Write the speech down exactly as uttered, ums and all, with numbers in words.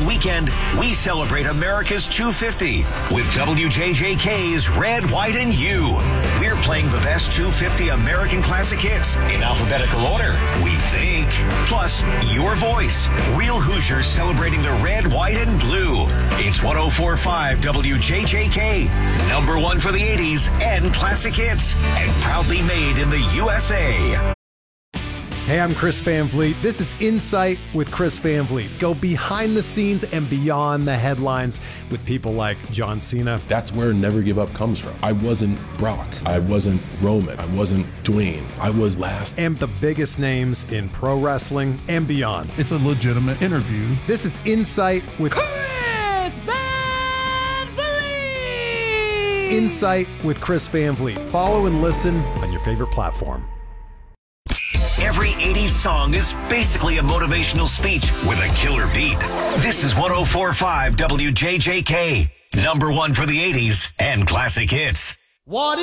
weekend, we celebrate America's two fifty with W J J K's Red, White, and You. We're playing the best two fifty American classic hits in alphabetical order, we think. Plus, your voice. Real Hoosiers celebrating the red, white, and blue. It's one oh four point five W J J K, number one for the eighties and classic hits, and proudly made in the U S A. Hey, I'm Chris Van Vliet. This is Insight with Chris Van Vliet. Go behind the scenes and beyond the headlines with people like John Cena. That's where Never Give Up comes from. I wasn't Brock. I wasn't Roman. I wasn't Dwayne. I was last. And the biggest names in pro wrestling and beyond. It's a legitimate interview. This is Insight with Chris Van Vliet. Insight with Chris Van Vliet. Follow and listen on your favorite platform. Every eighties song is basically a motivational speech with a killer beat. This is one oh four point five W J J K, number one for the eighties and classic hits. What